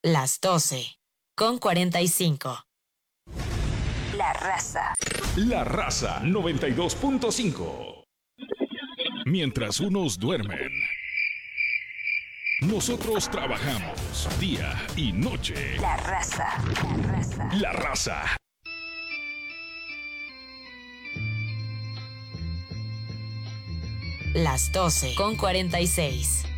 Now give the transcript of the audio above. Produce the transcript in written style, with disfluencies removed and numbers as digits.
Las 12:45. La Raza. La Raza 92.5. Mientras unos duermen, nosotros trabajamos día y noche. La Raza. La Raza. La Raza. Las 12:46.